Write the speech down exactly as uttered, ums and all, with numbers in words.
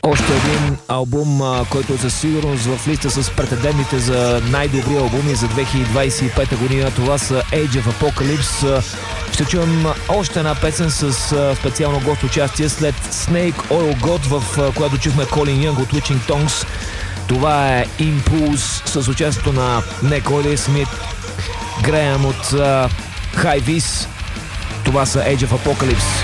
Още един албум, който със сигурност в листа с претендентите за най-добри албуми за две хиляди двадесет и пета година. Това са Age of Apocalypse. Ще чуем още една песен с специално гост участие след Snake Oil God, в която чухме Colin Young от Witching Tongues. Това е Impulse с участието на Nick Oily, Смит Греъм от uh, High Vis. Това са Age of Apocalypse.